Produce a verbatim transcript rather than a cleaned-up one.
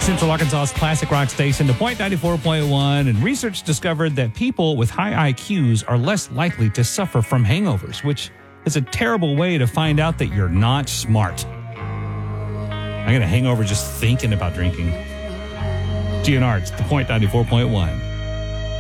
Central Arkansas's classic rock station, The Point ninety-four point one, and research discovered that people with high I Qs are less likely to suffer from hangovers, which is a terrible way to find out that you're not smart. I get a hangover just thinking about drinking. G N R, it's The Point ninety-four point one.